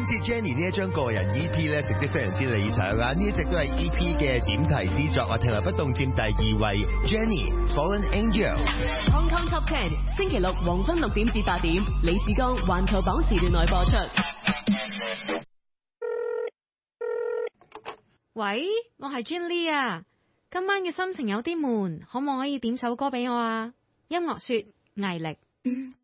似 Jenny 呢一張個人 EP 咧，成績非常之理想啊！呢一直都係 EP 嘅點題之作啊，停留不動佔第2位 ，Jenny Fallen Angel。Hong Kong Top 10，星期六黃昏6點至8點，李志剛環球榜時段內播出。 喂，我係 Jin Lee 啊，今晚嘅心情有啲悶，可唔可以點首歌俾我啊？音樂說毅力。